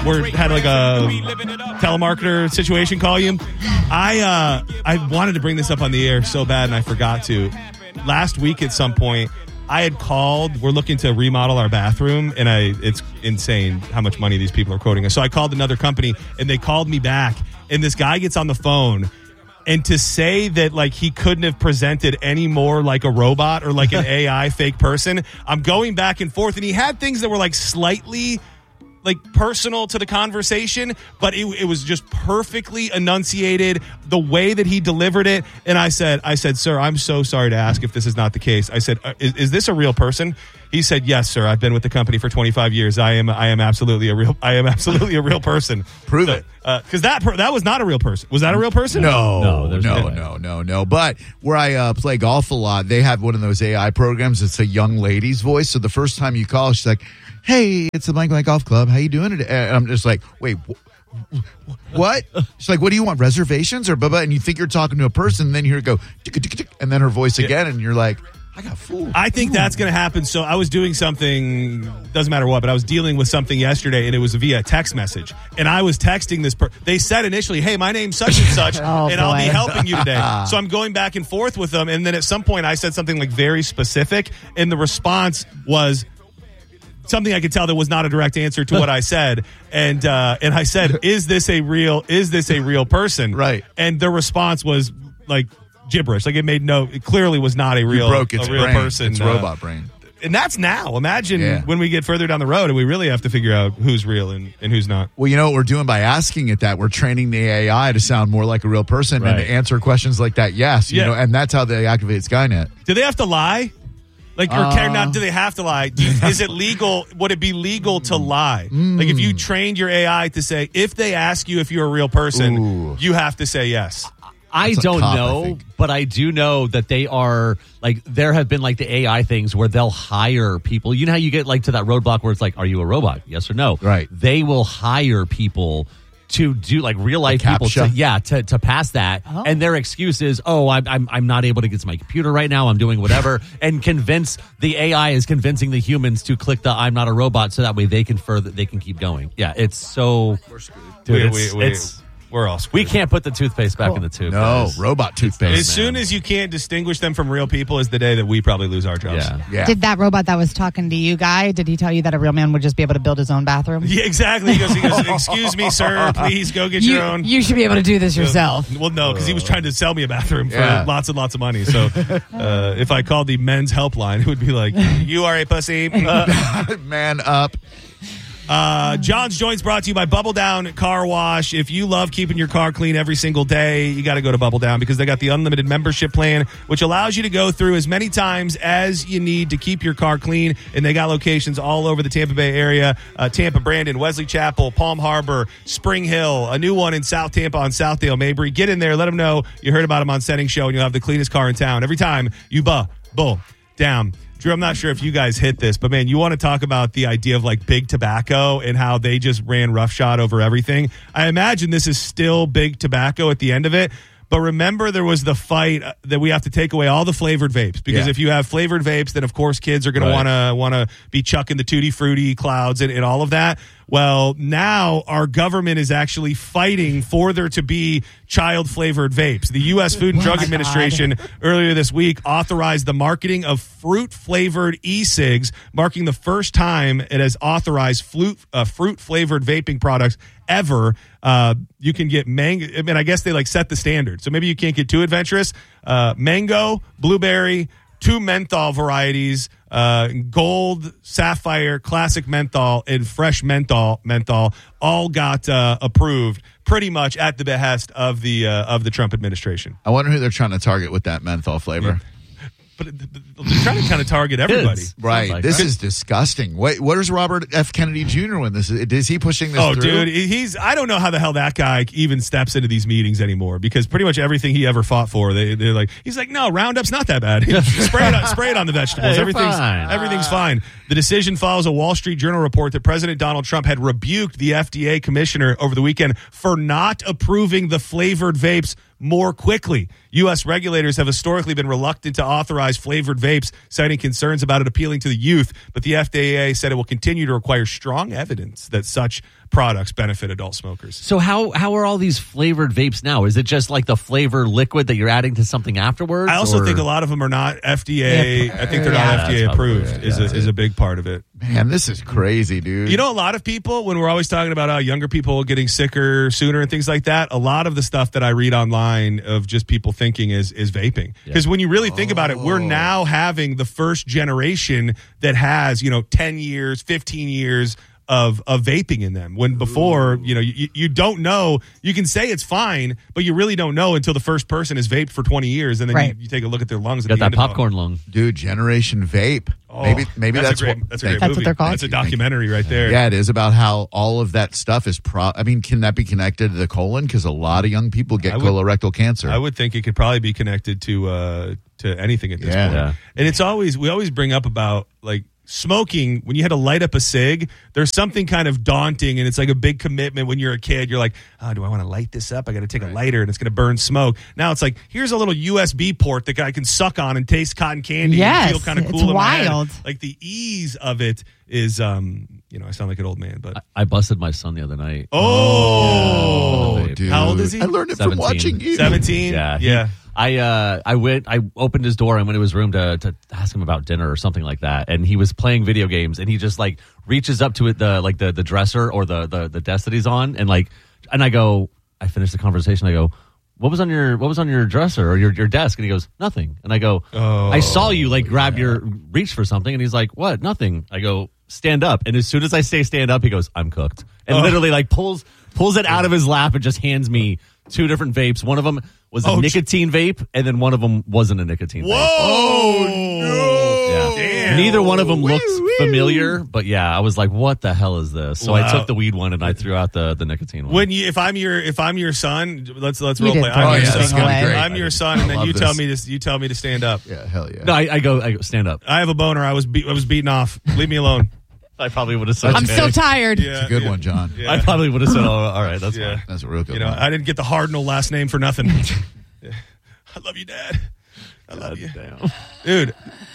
had like a telemarketer situation call you. I wanted to bring this up on the air so bad and I forgot to. Last week at some point, I had called. We're looking to remodel our bathroom, and it's insane how much money these people are quoting us. So I called another company, and they called me back, and this guy gets on the phone, and to say that like he couldn't have presented any more like a robot or like an AI fake person, I'm going back and forth, and he had things that were like slightly like personal to the conversation, but it was just perfectly enunciated the way that he delivered it. And I said, sir, I'm so sorry to ask if this is not the case. I said, is this a real person? He said, yes, sir. I've been with the company for 25 years. I am absolutely a real person. Prove it. Because that was not a real person. Was that a real person? No. But where I play golf a lot, they have one of those AI programs. It's a young lady's voice. So the first time you call, she's like, hey, it's the Blank Golf Club. How you doing today? And I'm just like, wait, what? She's like, what do you want, reservations or blah, blah? And you think you're talking to a person, and then you hear it go, and then her voice again, and you're like, I got fooled. I think that's going to happen. So I was doing something, doesn't matter what, but I was dealing with something yesterday, and it was via text message. And I was texting this person. They said initially, hey, my name's such and such, I'll be helping you today. So I'm going back and forth with them. And then at some point, I said something like very specific, and the response was something I could tell that was not a direct answer to what I said. And I said, is this a real person? Right. And the response was like gibberish. Like it clearly was not a real person. It's robot brain. And that's now. Imagine when we get further down the road and we really have to figure out who's real and who's not. Well, you know what we're doing by asking it that? We're training the AI to sound more like a real person and to answer questions like that. Yes. You know, and that's how they activate Skynet. Do they have to lie? Like, do they have to lie? Is it legal? Would it be legal to lie? Like, if you trained your AI to say, if they ask you if you're a real person, you have to say yes. I don't know, but I do know that they are, like, there have been, like, the AI things where they'll hire people. You know how you get, like, to that roadblock where it's like, are you a robot? Yes or no? Right. They will hire people to do like real life people to pass that, and their excuse is, I'm not able to get to my computer right now, I'm doing whatever, and convince the AI is convincing the humans to click the I'm not a robot so that way they can keep going. Yeah, it's so dude, we're all screwed. We can't put the toothpaste back in the tube. No, robot toothpaste. As soon as you can't distinguish them from real people is the day that we probably lose our jobs. Yeah. Did that robot that was talking to you, Guy, did he tell you that a real man would just be able to build his own bathroom? Yeah, exactly. He goes, excuse me, sir, please go get your own. You should be able to do this yourself. Well, no, because he was trying to sell me a bathroom for lots and lots of money. So if I called the men's helpline, it would be like, you are a pussy. Man up. John's Joints brought to you by Bubble Down Car Wash. If you love keeping your car clean every single day, you got to go to Bubble Down because they got the unlimited membership plan, which allows you to go through as many times as you need to keep your car clean. And they got locations all over the Tampa Bay area, Tampa, Brandon, Wesley Chapel, Palm Harbor, Spring Hill, a new one in South Tampa on Southdale, Mabry. Get in there. Let them know you heard about them on Setting Show, and you'll have the cleanest car in town every time you Bubble Down. Drew, I'm not sure if you guys hit this, but man, you want to talk about the idea of like big tobacco and how they just ran roughshod over everything. I imagine this is still big tobacco at the end of it. But remember, there was the fight that we have to take away all the flavored vapes because if you have flavored vapes, then of course kids are going to want to be chucking the Tutti Frutti clouds and all of that. Well, now our government is actually fighting for there to be child-flavored vapes. The U.S. Food and Drug Administration earlier this week authorized the marketing of fruit-flavored e-cigs, marking the first time it has authorized fruit-flavored vaping products ever. You can get mango. I mean, I guess they like set the standard. So maybe you can't get too adventurous. Mango, blueberry, 2 menthol varieties, gold, sapphire, classic menthol, and fresh menthol all got approved pretty much at the behest of the Trump administration. I wonder who they're trying to target with that menthol flavor. Yeah. But they're trying to kind of target everybody. Right. Like this is disgusting. What is Robert F. Kennedy Jr. when this is he pushing this through? Oh, dude, I don't know how the hell that guy even steps into these meetings anymore because pretty much everything he ever fought for, they're like, he's like, no, Roundup's not that bad. spray it on the vegetables. Hey, everything's fine. The decision follows a Wall Street Journal report that President Donald Trump had rebuked the FDA commissioner over the weekend for not approving the flavored vapes more quickly. U.S. regulators have historically been reluctant to authorize flavored vapes, citing concerns about it appealing to the youth. But the FDA said it will continue to require strong evidence that such products benefit adult smokers. So how are all these flavored vapes now? Is it just like the flavor liquid that you're adding to something afterwards? I also think a lot of them are not FDA. I think they're not FDA approved. Is a big part of it. Man, this is crazy, dude. You know, a lot of people, when we're always talking about how younger people getting sicker sooner and things like that, a lot of the stuff that I read online of just people thinking is vaping. Because when you really think about it, we're now having the first generation that has 10 years, 15 years of vaping in them, when before you don't know. You can say it's fine, but you really don't know until the first person has vaped for 20 years, and then you take a look at their lungs. Got that popcorn lung, dude. Generation Vape. Maybe that's a great movie. What they're called. That's a documentary right there. Yeah, it is about how all of that stuff is. Can that be connected to the colon? Because a lot of young people get colorectal cancer. I would think it could probably be connected to anything at this point. Yeah. And we always bring up about like smoking. When you had to light up a cig, there's something kind of daunting, and it's like a big commitment. When you're a kid, you're like, do I want to light this up? I got to take a lighter, and it's going to burn smoke. Now it's like, here's a little USB port that I can suck on and taste cotton candy and feel kind of cool. It's wild. Like the ease of it is, I sound like an old man, but I busted my son the other night. Dude. How old is he? I learned it 17. from watching you. 17? Yeah. I opened his door and went into his room to ask him about dinner or something like that, and he was playing video games, and he just like reaches up to it the dresser or the desk that he's on, and I finished the conversation. I go, what was on your dresser or your desk? And he goes, nothing. And I go, I saw you grab reach for something, and he's like, what? Nothing. I go, stand up. And as soon as I say stand up, he goes, I'm cooked, and literally pulls it out of his lap and just hands me 2 different vapes. One of them was a nicotine vape, and then one of them wasn't a nicotine vape. Whoa! No! Yeah. Neither one of them looked familiar, but I was like, "What the hell is this?" So I took the weed one and I threw out the nicotine one. If I'm your son, let's role play. I'm your son, and then you tell me to stand up. Yeah, hell yeah. No, I go stand up. I have a boner. I was beaten off. Leave me alone. I probably would have said, I'm so tired. Yeah, it's a good one, John. Yeah. I probably would have said, all right, that's fine. That's a real good one. I didn't get the Hardnell last name for nothing. I love you, Dad. I love you. Damn. Dude,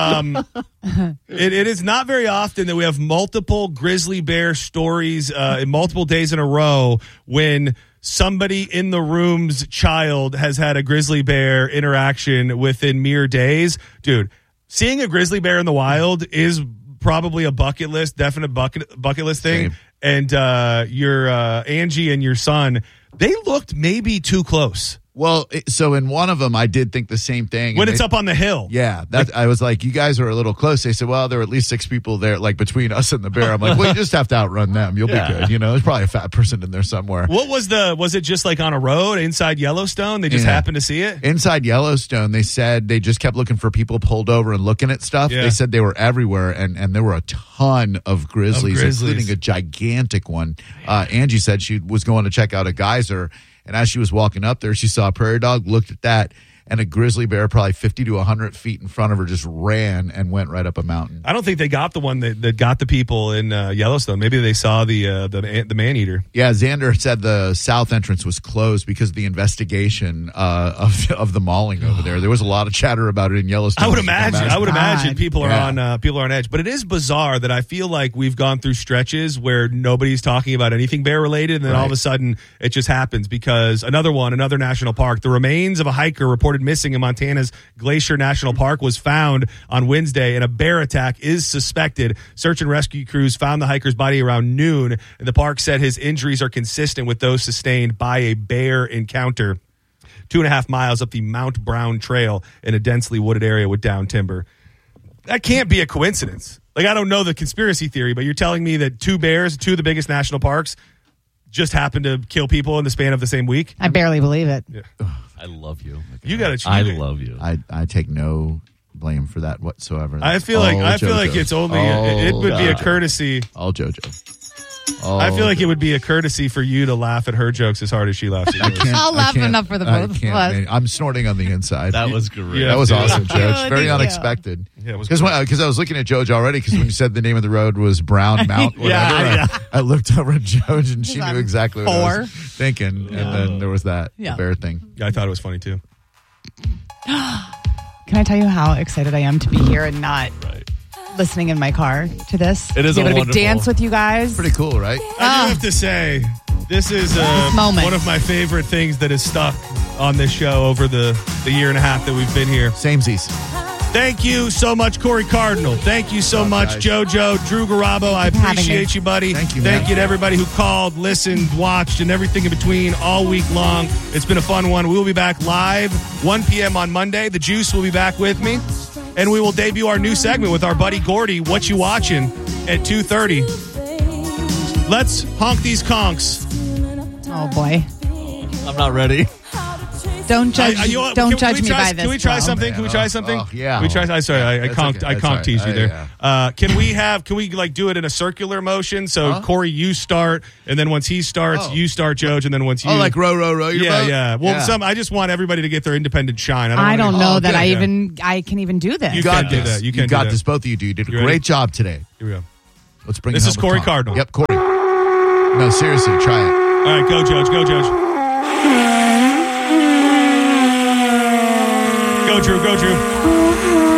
it is not very often that we have multiple grizzly bear stories in multiple days in a row when somebody in the room's child has had a grizzly bear interaction within mere days. Dude, seeing a grizzly bear in the wild is probably a definite bucket list thing. Same. And your Angie and your son, they looked maybe too close. Well, so in one of them, I did think the same thing. When it's up on the hill. Yeah. I was like, you guys are a little close. They said, well, there were at least 6 people there, between us and the bear. I'm like, well, you just have to outrun them. You'll be good. There's probably a fat person in there somewhere. What was it just on a road inside Yellowstone? They just happened to see it? Inside Yellowstone, they said they just kept looking for people pulled over and looking at stuff. Yeah. They said they were everywhere, and there were a ton of grizzlies, including a gigantic one. Angie said she was going to check out a geyser, and as she was walking up there, she saw a prairie dog, looked at that, and a grizzly bear probably 50 to 100 feet in front of her just ran and went right up a mountain. I don't think they got the one that got the people in Yellowstone. Maybe they saw the man-eater. Yeah, Xander said the south entrance was closed because of the investigation of the mauling over there. There was a lot of chatter about it in Yellowstone. I would imagine people are on edge. But it is bizarre that I feel like we've gone through stretches where nobody's talking about anything bear related, and then all of a sudden it just happens because another national park, the remains of a hiker reported missing in Montana's Glacier National Park, was found on Wednesday, and a bear attack is suspected. Search and rescue crews found the hiker's body around noon, and the park said his injuries are consistent with those sustained by a bear encounter 2.5 miles up the Mount Brown Trail in a densely wooded area with down timber. That can't be a coincidence. I don't know the conspiracy theory, but you're telling me that 2 bears, 2 of the biggest national parks, just happened to kill people in the span of the same week? I barely believe it. Yeah. I love you. You got to. I love you. I take no blame for that whatsoever. I feel like it's only it would be a courtesy. All JoJo. I feel like it would be a courtesy for you to laugh at her jokes as hard as she laughs at yours. I'll laugh enough for the both of us. I'm snorting on the inside. That was great. That was awesome, Judge. Very unexpected. Yeah, because I was looking at Joj already, because when you said the name of the road was Brown Mount, whatever, I looked over at Joj and she knew exactly what I was thinking. And then there was that the bear thing. Yeah, I thought it was funny too. Can I tell you how excited I am to be here and not listening in my car to this. It is to be able to wonderful. dance with you guys. Pretty cool, right? I do have to say, this is moment. one of my favorite things that has stuck on this show over the year and a half that we've been here. Samesies. Thank you so much, Corey Cardinal. Thank you so much, guys. JoJo, Drew Garabo. I for having appreciate me. you, buddy. Thank you, Thank man. you to everybody who called, listened, watched, and everything in between all week long. It's been a fun one. We will be back live 1 p.m. on Monday. The Juice will be back with me. And we will debut our new segment with our buddy Gordy, What You Watching, at 2:30. Let's honk these conks. Oh boy! I'm not ready. Don't judge. Don't Can judge we me try, by this. Can we try though. something? Can we try something? yeah. We try. I'm sorry. I That's conked. okay. I That's conked all teased you right. there. Can we like do it in a circular motion? So Corey, you start, and then once he starts, you start, Joj, and then once you. Oh, like row your boat? Yeah. Well, I just want everybody to get their independent shine. I don't know that good. I can even do this. You got can't do this. that. You You can't got do this. that. Both of you do. You did a You ready? great job today. Here we go. Let's bring This it is home Corey with Tom. Cardinal. Yep, Corey. No, seriously, try it. All right, go, Joj. Go, Joj. Go, Drew. Go, Drew.